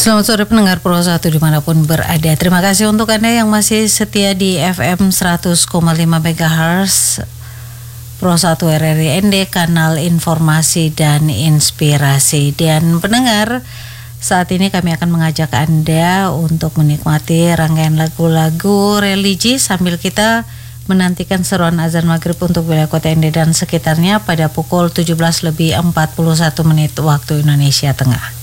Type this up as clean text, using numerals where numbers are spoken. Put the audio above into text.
Selamat sore pendengar Pro 1 dimanapun berada. Terima kasih untuk Anda yang masih setia di FM 100,5 MHz Pro 1 RRI ND, kanal informasi dan inspirasi. Dan pendengar, saat ini kami akan mengajak Anda untuk menikmati rangkaian lagu-lagu religi sambil kita menantikan seruan azan maghrib untuk wilayah kota ND dan sekitarnya pada pukul 17:41 waktu Indonesia Tengah.